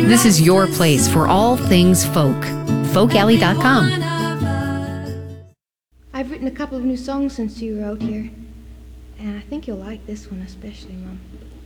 This is your place for all things folk. FolkAlley.com. I've written a couple of new songs since you were out here, and I think you'll like this one especially, Mom.